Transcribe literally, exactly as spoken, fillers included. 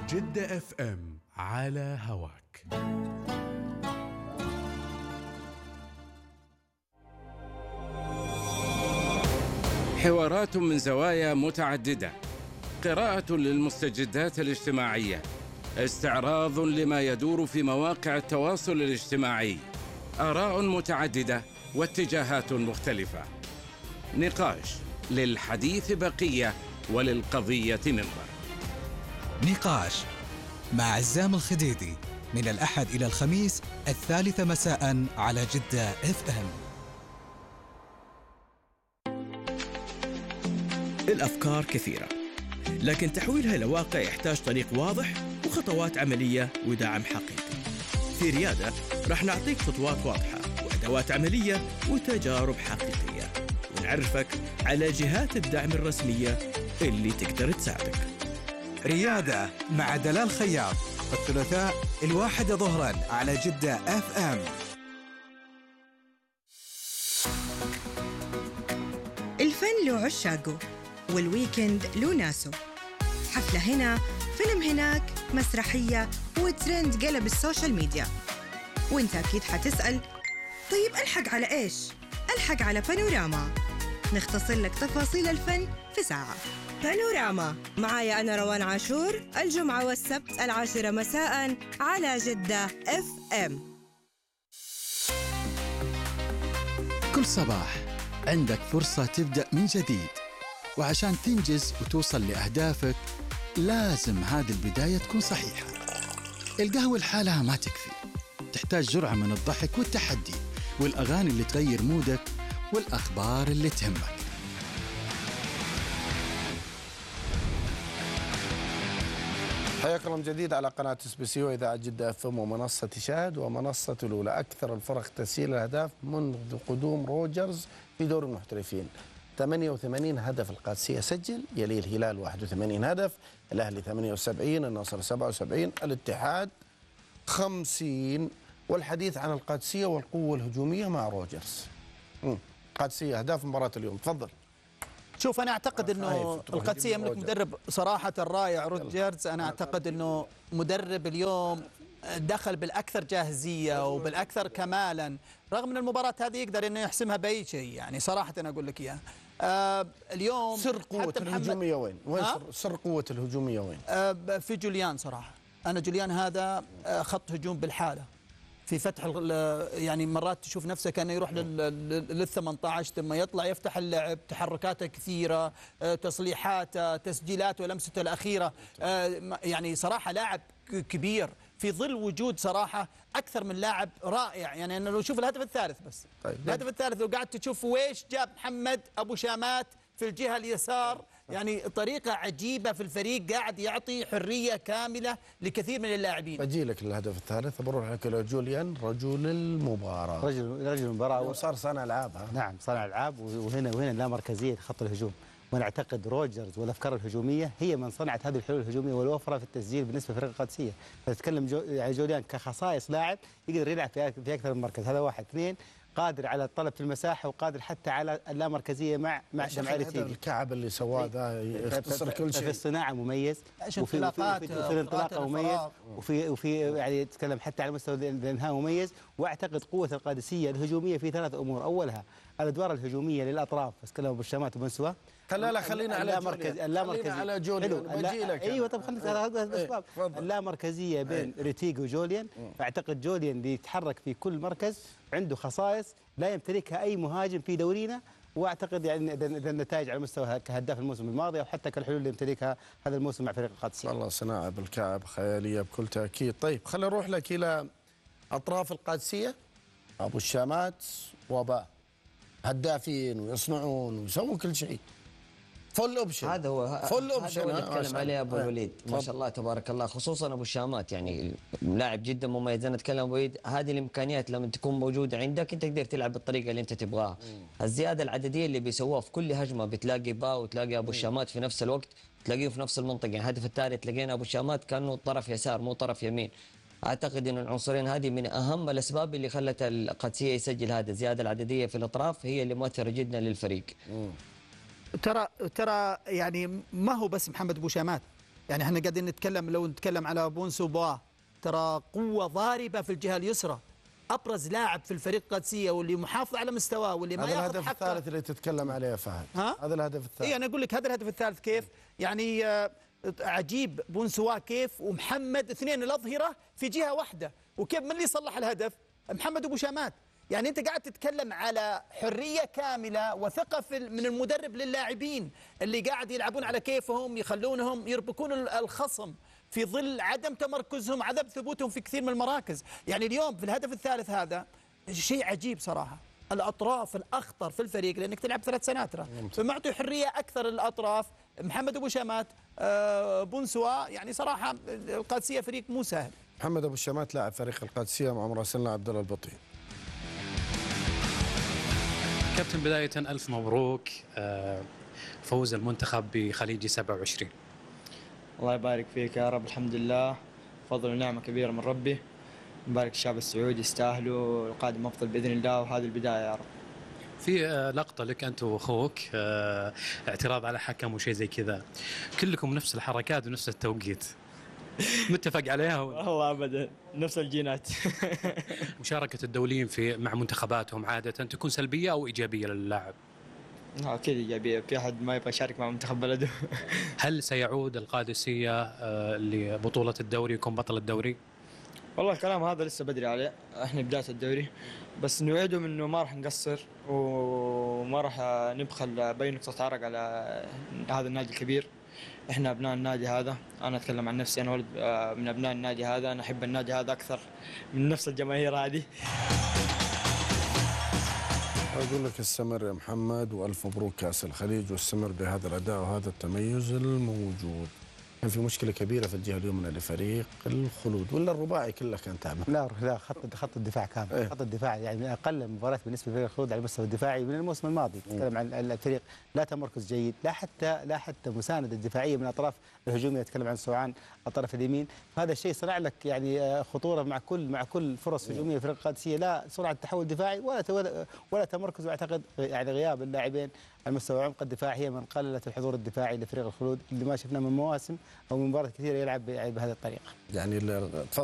جدة اف ام على هواك. حوارات من زوايا متعددة، قراءة للمستجدات الاجتماعية، استعراض لما يدور في مواقع التواصل الاجتماعي، آراء متعددة واتجاهات مختلفة، نقاش للحديث بقية وللقضية منبر. نقاش مع عزام الخديدي من الأحد إلى الخميس الثالثة مساء على جدة اف ام. الأفكار كثيرة، لكن تحويلها إلى واقع يحتاج طريق واضح وخطوات عملية ودعم حقيقي. في ريادة راح نعطيك خطوات واضحة وأدوات عملية وتجارب حقيقية، ونعرفك على جهات الدعم الرسمية اللي تقدر تساعدك. ريادة مع دلال خياط الثلاثاء الواحدة ظهرا على جدة اف ام. الفن له عشاقه والويكند له ناسه، حفلة هنا، فيلم هناك، مسرحية وترند قلب السوشيال ميديا. وانت أكيد حتسأل، طيب ألحق على إيش؟ ألحق على بانوراما، نختصر لك تفاصيل الفن في ساعة. بانوراما معايا أنا روان عاشور، الجمعة والسبت العاشرة مساء على جدة اف ام. كل صباح عندك فرصة تبدأ من جديد، وعشان تنجز وتوصل لأهدافك لازم هذه البداية تكون صحيحة. القهوة لحالها ما تكفي، تحتاج جرعة من الضحك والتحدي والأغاني اللي تغير مودك والأخبار اللي تهمك. حياكم الله من جديد على قناة اس بي سي وإذاعة جدة اف ام ومنصة شاهد ومنصة الأولى. أكثر الفرق تسجيل الأهداف منذ قدوم روجرز في دور المحترفين، ثمانية وثمانين هدف القادسية سجل، يليه الهلال واحد وثمانين هدف، الأهلي ثمانية وسبعين، النصر سبعة وسبعين، الاتحاد خمسين. والحديث عن القادسية والقوة الهجومية مع روجرز. قادسية أهداف مباراة اليوم، تفضل. شوف أنا أعتقد أنه القادسية يملك مدرب صراحة رائع روجرز. أنا أعتقد أنه مدرب اليوم دخل بالأكثر جاهزية وبالأكثر كمالا، رغم أن المباراة هذه يقدر أنه يحسمها بأي شيء. يعني صراحة أنا أقول لك إياها. آه اليوم سر قوة الهجومية وين؟ وين سر, سر قوة الهجومية وين؟ آه في جوليان صراحة. أنا جوليان هذا خط هجوم بالحالة في فتح، يعني مرات تشوف نفسه كأنه يروح لل ثمانية عشر ثم يطلع يفتح اللعب، تحركاته كثيرة، تصليحاته، تسجيلاته ولمسته الأخيرة. يعني صراحة لاعب كبير في ظل وجود صراحة أكثر من لاعب رائع. يعني أنا لو شوف الهدف الثالث بس، طيب. الهدف الثالث لو قعدت تشوف ويش جاب محمد أبو شامات في الجهة اليسار، يعني طريقة عجيبة في الفريق، قاعد يعطي حرية كاملة لكثير من اللاعبين. بجي لك الهدف الثالث، بروح لك لجوليان رجل المباراة. رجل رجل المباراة وصار صانع ألعاب. ها؟ نعم صانع ألعاب، وهنا وهنا لا مركزية خط الهجوم. وانا اعتقد روجرز والافكار الهجوميه هي من صنعت هذه الحلول الهجوميه والوفره في التسجيل بالنسبه لفريق القادسيه. نتكلم جو يعني جوليان كخصائص لاعب يقدر يلعب في في اكثر من مركز، هذا واحد. اثنين، قادر على الطلب في المساحه وقادر حتى على اللامركزيه مع مع جمعيه تيجي. الكعب اللي سواه ذا يختصر كل شيء. في الصناعه مميز، وفي وفي الانطلاقه مميز، وفي وفي يعني يتكلم حتى على مستوى الانهاء مميز. واعتقد قوه القادسيه الهجوميه في ثلاث امور، اولها الادوار الهجوميه للاطراف، بس كلام ابو الشامات وبن سوا. لا لا خلينا على مركز اللامركزيه على جوليان. بجي لك ايوه طب خليك على هذا الاسباب. اللامركزيه بين ريتيغ وجوليان، فاعتقد جوليان اللي يتحرك في كل مركز عنده خصائص لا يمتلكها اي مهاجم في دورينا. واعتقد يعني اذا النتائج على مستوى كهداف الموسم الماضي او حتى كالحلول اللي يمتلكها هذا الموسم مع فريق القادسيه. والله صناعه بالكعب خياليه بكل تاكيد. طيب خلينا نروح لك الى اطراف القادسيه. ابو الشامات وباء، هدافين ويصنعون ويسوون كل شيء. فل اوبشن، هذا هو فل اوبشن هذا اللي نتكلم عليه ابو الوليد. ما شاء الله تبارك الله، خصوصا ابو الشامات يعني لاعب جدا مميز. انا اتكلم ابو الوليد، هذه الامكانيات لما تكون موجوده عندك انت تقدر تلعب بالطريقه اللي انت تبغاها. الزياده العدديه اللي بيسووها في كل هجمه، بتلاقي باو وتلاقي ابو الشامات في نفس الوقت، تلاقيه في نفس المنطقه. يعني الهدف الثالث لقينا ابو الشامات كانه طرف يسار مو طرف يمين. اعتقد ان العنصرين هذه من اهم الاسباب اللي خلت القادسيه يسجل هذا. الزياده العدديه في الاطراف هي اللي مؤثره جدا للفريق. ترى ترى يعني ما هو بس محمد ابو شامات، يعني احنا قاعدين نتكلم، لو نتكلم على بونسو بوا ترى قوة ضاربة في الجهة اليسرى، أبرز لاعب في الفريق القادسية واللي محافظ على مستواه واللي ما هذا ياخذ الهدف حقه. الثالث اللي تتكلم عليه يا فهد. ها؟ هذا الهدف الثالث. اي انا اقول لك هذا الهدف الثالث كيف يعني آه، عجيب بونسوا كيف ومحمد اثنين الأظهرة في جهة واحدة، وكيف من اللي صلح الهدف؟ محمد أبو شامات. يعني أنت قاعد تتكلم على حرية كاملة وثقة في من المدرب للاعبين اللي قاعد يلعبون على كيفهم، يخلونهم يربكون الخصم في ظل عدم تمركزهم، عدم ثبوتهم في كثير من المراكز. يعني اليوم في الهدف الثالث هذا شيء عجيب صراحة، الأطراف الأخطر في الفريق لأنك تلعب ثلاث سناترة، فمعطي حرية أكثر للأطراف. محمد أبو شامات، آه بونسوا، يعني صراحة القادسية فريق مو سهل. محمد أبو شامات لاعب فريق القادسية مع مراسلنا عبد الله البطي. كابتن بداية ألف مبروك فوز المنتخب بخليجي سبعة وعشرين. الله يبارك فيك يا رب، الحمد لله، فضل ونعمة كبيرة من ربي. نبارك الشعب السعودي، يستاهلوا، القادم أفضل بإذن الله، وهذه البداية يا رب. في لقطة لك أنت وأخوك اعتراض على حكم وشيء زي كذا، كلكم نفس الحركات ونفس التوقيت، متفق عليها؟ والله أبدا نفس الجينات. مشاركة الدوليين في مع منتخباتهم عادة تكون سلبية أو إيجابية للاعب؟ أكيد إيجابية، في أحد ما يبغى يشارك مع منتخب بلده. هل سيعود القادسية لبطولة الدوري يكون بطل الدوري؟ والله الكلام هذا لسه بدري عليه، احنا بداية الدوري، بس نوعدهم انه ما راح نقصر وما راح نبخل باي نقطة عرق على هذا النادي الكبير. احنا ابناء النادي هذا، انا اتكلم عن نفسي، انا ولد من ابناء النادي هذا، انا احب النادي هذا اكثر من نفس الجماهير هذه. أقول لك استمر يا محمد، وألف مبروك كأس الخليج، واستمر بهذا الأداء وهذا التميز الموجود. كان في مشكلة كبيرة في الجهة اليمنى لفريق الخلود، ولا الرباعي كله كان تعبان؟ لا لا، خط خط الدفاع كامل. إيه؟ خط الدفاع يعني من أقل المباريات بالنسبة لفريق الخلود على المستوى الدفاعي من الموسم الماضي. نتكلم عن الفريق لا تمركز جيد، لا حتى لا حتى مساندة الدفاعية من الأطراف الهجومية، نتكلم عن سوعان الطرف اليمين، فهذا الشيء صنع لك يعني خطورة مع كل مع كل فرص هجومية فريق القادسية، لا سرعة تحول دفاعي ولا ولا تمركز. واعتقد يعني غياب اللاعبين على مستوى عمق الدفاع هي من قللت الحضور الدفاعي لفريق الخلود اللي ما شفناه من مواسم او من مباريات كثيره يلعب بهذه الطريقه. يعني